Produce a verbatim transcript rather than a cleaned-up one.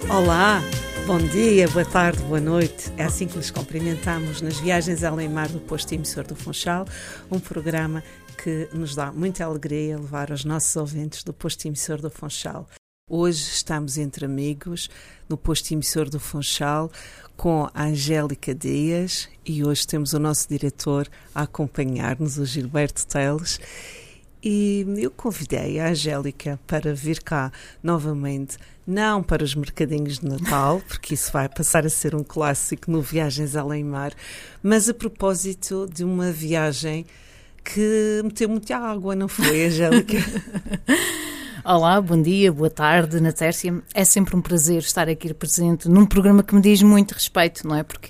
Olá, bom dia, boa tarde, boa noite. É assim que nos cumprimentamos nas Viagens Além Mar do Posto Emissor do Funchal, um programa que nos dá muita alegria levar aos nossos ouvintes do Posto Emissor do Funchal. Hoje estamos entre amigos no Posto Emissor do Funchal com a Angélica Dias e hoje temos o nosso diretor a acompanhar-nos, o Gilberto Teles. E eu convidei a Angélica para vir cá novamente, não para os mercadinhos de Natal, porque isso vai passar a ser um clássico no Viagens Além Mar, mas a propósito de uma viagem que meteu muita água, não foi, Angélica? Olá, bom dia, boa tarde, Natércia. É sempre um prazer estar aqui presente num programa que me diz muito respeito, não é? Porque